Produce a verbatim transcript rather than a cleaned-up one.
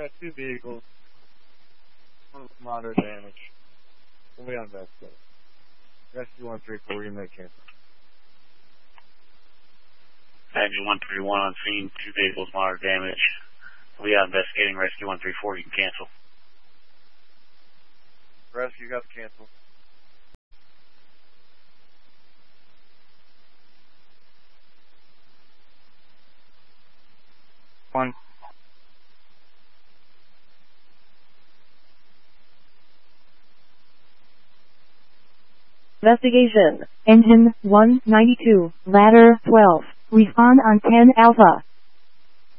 got two vehicles. One with moderate damage. We on that side. Rescue one three four, you may cancel. Aggie one three one on scene, two vehicles, moderate damage. We are investigating rescue one three four, you can cancel. Rescue got to cancel. One. Investigation. Engine one ninety-two, ladder twelve. Respond on ten Alpha.